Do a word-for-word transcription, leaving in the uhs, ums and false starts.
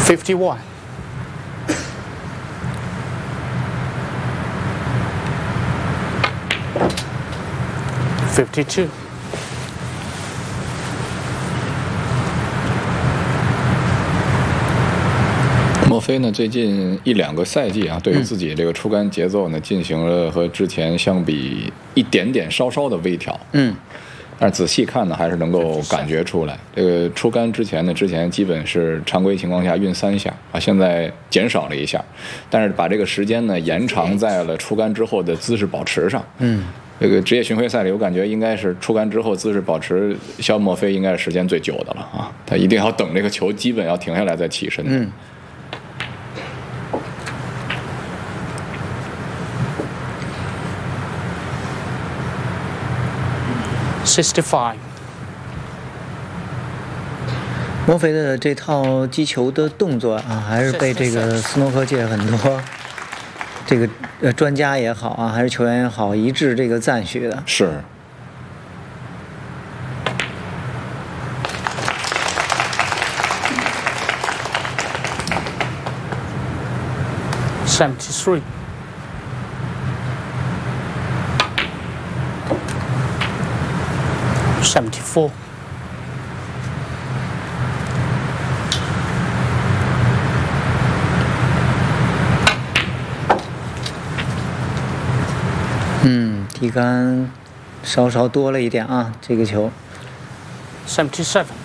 fifty-one. Fifty-two. 莫菲呢，最近一两个赛季啊，对于自己这个出杆节奏呢，进行了和之前相比一点点稍稍的微调。 嗯， 但是仔细看呢，还是能够感觉出来，这个出杆之前呢，之前基本是常规情况下运三下啊，现在减少了一下，但是把这个时间呢延长在了出杆之后的姿势保持上。 嗯。 这个职业巡回赛里，我感觉应该是出杆之后姿势保持，肖莫菲应该是时间最久的了啊！他一定要等这个球基本要停下来再起身。 嗯。 sixty-five. 莫菲的这套击球的动作啊，还是被这个斯诺克界很多这个呃专家也好啊，还是球员也好，一致这个赞许的。 是。 seventy-three. seventy-four. 嗯，提杆稍稍多了一点啊，这个球。 seventy-seven.